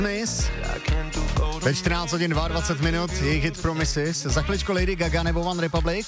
Promise. Ve 14 hodin 22 minut jejich hit Promises. Za chviličko Lady Gaga nebo One Republic.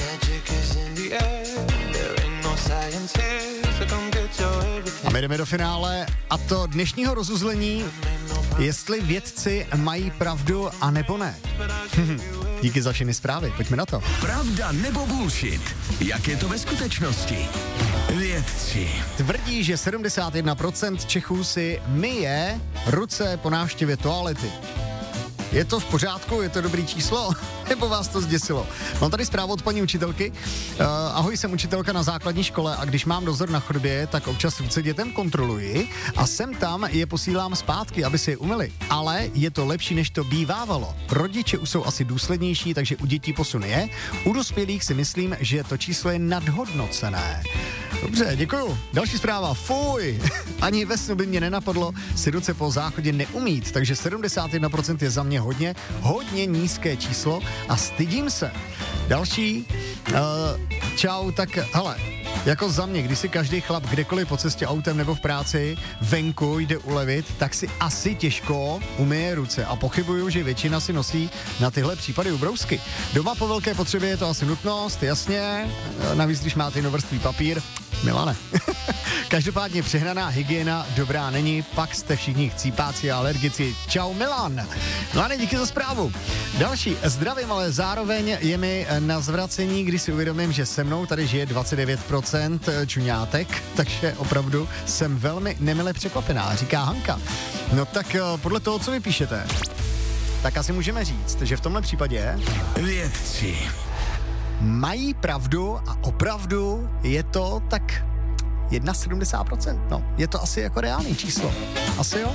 A my jdeme do finále a to dnešního rozuzlení, jestli vědci mají pravdu a nebo ne. Díky za všechny zprávy, pojďme na to. Pravda nebo bullshit? Jak je to ve skutečnosti? Vědci tvrdí, že 71% Čechů si myje ruce po návštěvě toalety. Je to v pořádku? Je to dobrý číslo? Nebo vás to zděsilo? Mám tady zprávu od paní učitelky. Ahoj, jsem učitelka na základní škole a když mám dozor na chodbě, tak občas ruce dětem kontroluji a sem tam je posílám zpátky, aby si je umyli. Ale je to lepší, než to bývávalo. Rodiče už jsou asi důslednější, takže u dětí posun je. U dospělých si myslím, že to číslo je nadhodnocené. Dobře, děkuju. Další zpráva. Fuj! Ani ve snu by mě nenapadlo si ruce po záchodě neumít, takže 71% je za mě hodně nízké číslo a stydím se. Další. Čau, tak hele, jako za mě, když si každý chlap kdekoliv po cestě autem nebo v práci venku jde ulevit, tak si asi těžko umyje ruce a pochybuju, že většina si nosí na tyhle případy ubrousky. Doma po velké potřebě je to asi nutnost, jasně, navíc když máte jednovrstvý papír, Milane. Každopádně přehnaná hygiena dobrá není, pak jste všichni chcípáci a alergici. Čau Milan. Milane, díky za zprávu. Další, zdravím, ale zároveň je mi na zvracení, když si uvědomím, že se mnou tady žije 29% čuňátek, takže opravdu jsem velmi nemile překvapená, říká Hanka. No tak podle toho, co vy píšete, tak asi můžeme říct, že v tomhle případě vědci mají pravdu a opravdu je to tak 71%. No, je to asi jako reálný číslo. Asi jo?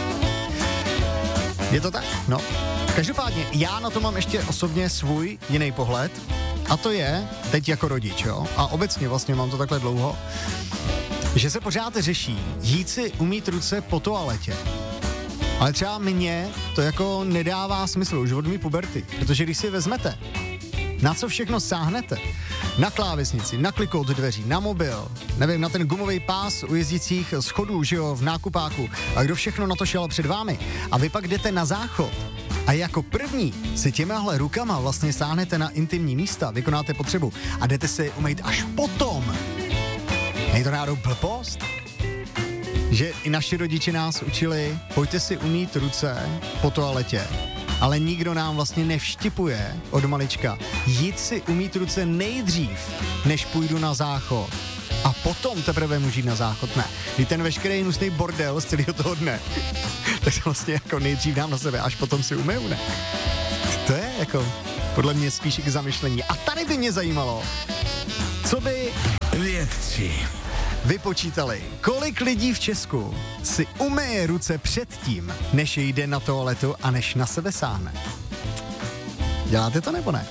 Je to tak? No. Každopádně, já na to mám ještě osobně svůj jiný pohled a to je, teď jako rodič, jo? A obecně vlastně mám to takhle dlouho, že se pořád řeší jít si umýt ruce po toaletě. Ale třeba mně to jako nedává smysl už od mý puberty, protože když si je vezmete, na co všechno sáhnete? Na klávesnici, na klikot dveří, na mobil, nevím, na ten gumový pás u jezdících schodů, že jo, v nákupáku. A kdo všechno na to šel před vámi? A vy pak jdete na záchod a jako první si těmahle rukama vlastně sáhnete na intimní místa, vykonáte potřebu a jdete si umýt až potom. Není to náhodou blbost? Že i naši rodiče nás učili, pojďte si umýt ruce po toaletě. Ale nikdo nám vlastně nevštipuje od malička. Jít si umýt ruce nejdřív, než půjdu na záchod. A potom teprve můžu jít na záchod. Ne. Když ten veškerý hnusný bordel z celého toho dne, tak se vlastně jako nejdřív dám na sebe, až potom si umyju, ne. To je jako podle mě spíš k zamyšlení. A tady by mě zajímalo, co by vědci vypočítali, kolik lidí v Česku si umyje ruce předtím, než jde na toaletu a než na sebe sáhne. Děláte to nebo ne?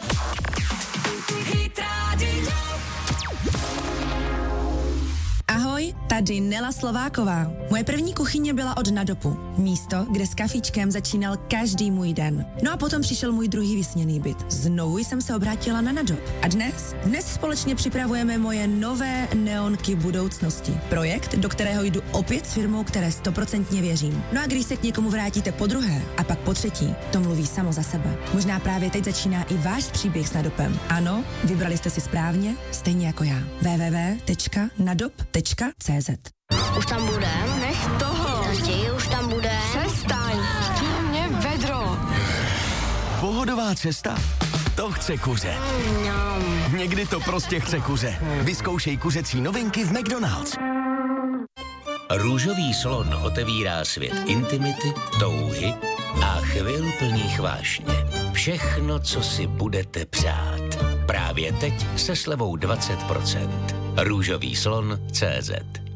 Ahoj, tady Nela Slováková. Moje první kuchyně byla od Nadopu. Místo, kde s kafičkem začínal každý můj den. No a potom přišel můj druhý vysněný byt. Znovu jsem se obrátila na Nadop. A dnes společně připravujeme moje nové neonky budoucnosti. Projekt, do kterého jdu opět s firmou, které 100% věřím. No a když se k někomu vrátíte po druhé a pak po třetí, to mluví samo za sebe. Možná právě teď začíná i váš příběh s Nadopem. Ano, vybrali jste si správně, stejně jako já. www.nadop.cz. Už tam bude? Nech toho. Raději už tam bude. Přestaň. Chtěl mě vedro. Pohodová cesta? To chce kuře. Někdy to prostě chce kuře. Vyzkoušej kuřecí novinky v McDonald's. Růžový slon otevírá svět intimity, touhy a chvil plných vášně. Všechno, co si budete přát. Právě teď se slevou 20%. Růžový slon.cz.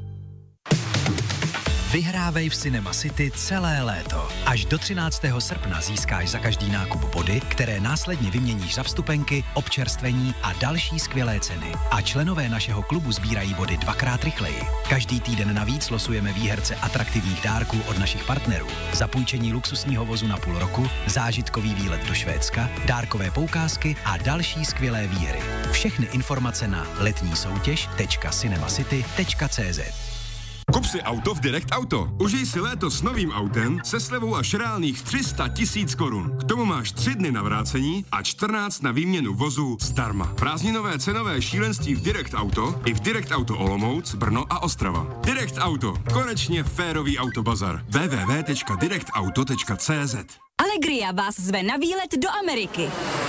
Vyhrávej v Cinema City celé léto. Až do 13. srpna získáš za každý nákup body, které následně vyměníš za vstupenky, občerstvení a další skvělé ceny. A členové našeho klubu sbírají body 2x rychleji. Každý týden navíc losujeme výherce atraktivních dárků od našich partnerů. Zapůjčení luxusního vozu na půl roku, zážitkový výlet do Švédska, dárkové poukázky a další skvělé výhry. Všechny informace na letní soutěž.cinemacity.cz. Kup si auto v Direct Auto. Užij si léto s novým autem se slevou až reálných 300 000 korun. K tomu máš 3 dny na vrácení a 14 na výměnu vozu zdarma. Prázdninové cenové šílenství v Direct Auto i v Direct Auto Olomouc, Brno a Ostrava. Direct Auto. Konečně férový autobazar. www.directauto.cz. Allegria vás zve na výlet do Ameriky.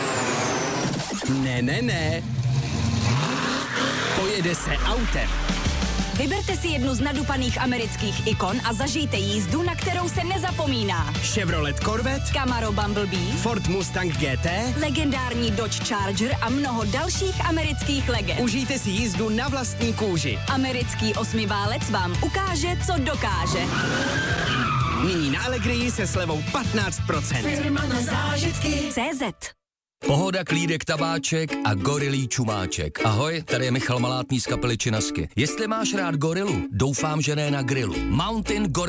Ne. Pojede se autem. Vyberte si jednu z nadupaných amerických ikon a zažijte jízdu, na kterou se nezapomíná. Chevrolet Corvette, Camaro Bumblebee, Ford Mustang GT, legendární Dodge Charger a mnoho dalších amerických legend. Užijte si jízdu na vlastní kůži. Americký osmiválec vám ukáže, co dokáže. Nyní na Allegrii se slevou 15%. Firma na zážitky. CZ. Pohoda, klídek, tabáček a gorilí čumáček. Ahoj, tady je Michal Malátný z kapely Činasky. Jestli máš rád gorilu, doufám, že ne na grilu. Mountain Gorilla